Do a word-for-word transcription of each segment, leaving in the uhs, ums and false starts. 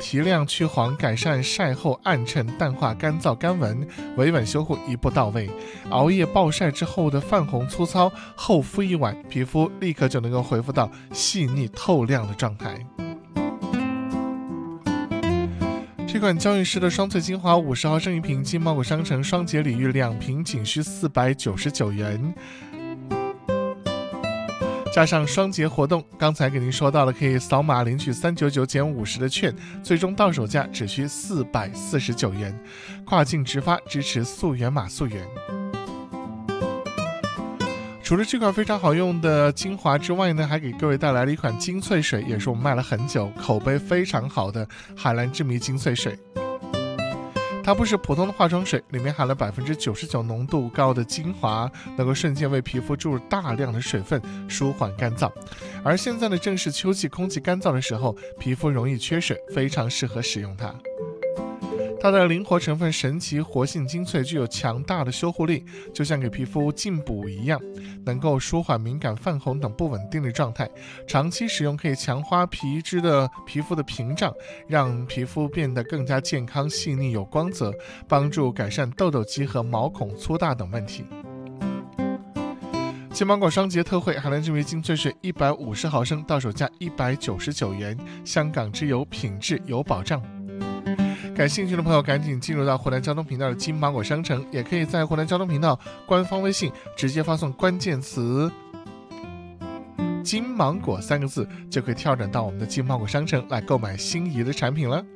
提亮去黄，改善晒后暗沉、淡化干燥干纹，维稳修护一步到位。熬夜暴晒之后的泛红粗糙，后敷一晚，皮肤立刻就能够恢复到细腻透亮的状态。这款娇韵诗的双萃精华五十毫升一瓶，金茂果商城双节礼遇两瓶仅需四百九十九元，加上双节活动，刚才给您说到了可以扫码领取三百九十九减五十的券，最终到手价只需四百四十九元。跨境直发，支持溯源码溯源。除了这款非常好用的精华之外呢，还给各位带来了一款精粹水，也是我们卖了很久、口碑非常好的海蓝之谜精粹水。它不是普通的化妆水，里面含了百分之九十九浓度高的精华，能够瞬间为皮肤注入大量的水分，舒缓干燥。而现在呢，正是秋季空气干燥的时候，皮肤容易缺水，非常适合使用它。它的灵活成分神奇活性精粹具有强大的修护力，就像给皮肤进补一样，能够舒缓敏感、泛红等不稳定的状态。长期使用可以强化皮脂的皮肤的屏障，让皮肤变得更加健康、细腻、有光泽，帮助改善痘痘肌和毛孔粗大等问题。金芒果双节特惠，海蓝之谜精粹水一百五十毫升，到手价一百九十九元，香港之友，品质有保障。感兴趣的朋友赶紧进入到湖南交通频道的金芒果商城，也可以在湖南交通频道官方微信直接发送关键词金芒果三个字，就可以跳转到我们的金芒果商城来购买心仪的产品了。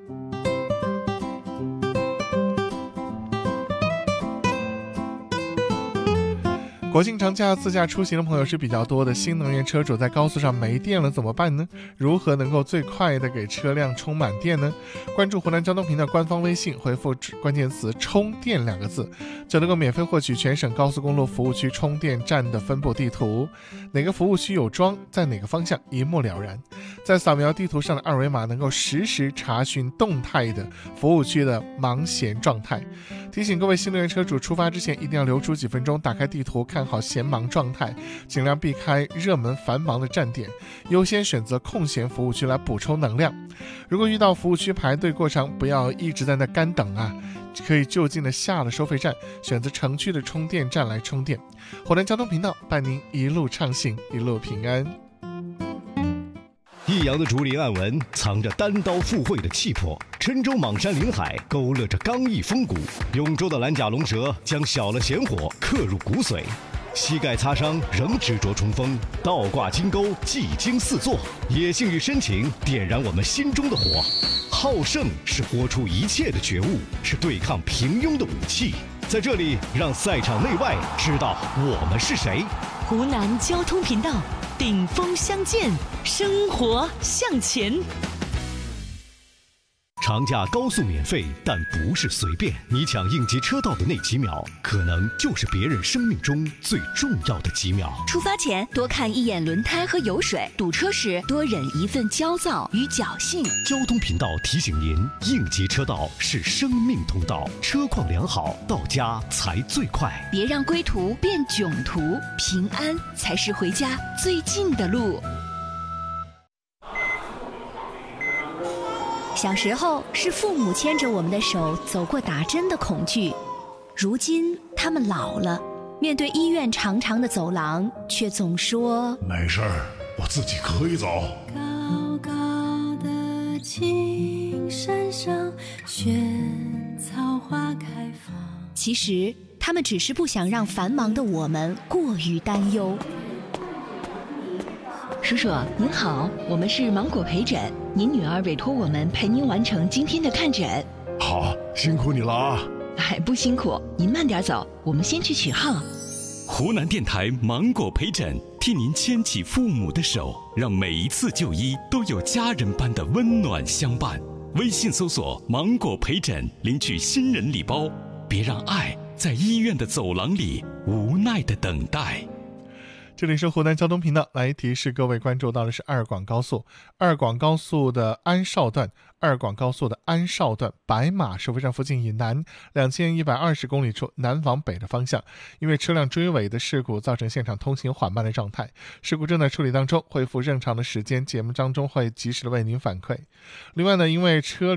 国庆长假自驾出行的朋友是比较多的，新能源车主在高速上没电了怎么办呢？如何能够最快的给车辆充满电呢？关注湖南交通频道官方微信，回复关键词充电两个字，就能够免费获取全省高速公路服务区充电站的分布地图，哪个服务区有桩，在哪个方向一目了然。在扫描地图上的二维码能够实时查询动态的服务区的忙闲状态。提醒各位新能源车主，出发之前一定要留出几分钟，打开地图看好闲忙状态，尽量避开热门繁忙的站点，优先选择空闲服务区来补充能量。如果遇到服务区排队过长，不要一直在那干等啊，可以就近的下了收费站，选择城区的充电站来充电。湖南交通频道伴您一路畅行，一路平安。 益阳的竹林暗纹藏着单刀赴会的气魄，郴州莽山林海勾勒着刚毅风骨，永州的蓝甲龙蛇将小了闲火刻入骨髓，膝盖擦伤仍执着冲锋，倒挂金钩技惊四座，野性与深情点燃我们心中的火。好胜是活出一切的觉悟，是对抗平庸的武器。在这里，让赛场内外知道我们是谁。 湖南交通频道，顶峰相见，生活向前。 长假高速免费，但不是随便。你抢应急车道的那几秒，可能就是别人生命中最重要的几秒。 出发前多看一眼轮胎和油水，堵车时多忍一份焦躁与侥幸。 交通频道提醒您，应急车道是生命通道，车况良好，到家才最快。 别让归途变囧途，平安才是回家最近的路。小时候是父母牵着我们的手走过打针的恐惧，如今他们老了，面对医院长长的走廊，却总说没事儿，我自己可以走。 高高的青山上，萱草花开放。 其实他们只是不想让繁忙的我们过于担忧。 叔叔您好，我们是芒果陪诊，您女儿委托我们陪您完成今天的看诊。 好，辛苦你了啊。 哎，不辛苦，您慢点走，我们先去取号。 湖南电台芒果陪诊，替您牵起父母的手，让每一次就医都有家人般的温暖相伴。微信搜索芒果陪诊，领取新人礼包，别让爱在医院的走廊里无奈的等待。 这里是湖南交通频道，来提示各位关注到的是二广高速，二广高速的安绍段，二广高速的安绍段白马收费站附近以南两千一百二十公里处南往北的方向，因为车辆追尾的事故造成现场通行缓慢的状态，事故正在处理当中，恢复正常的时间，节目当中会及时的为您反馈。另外呢，因为车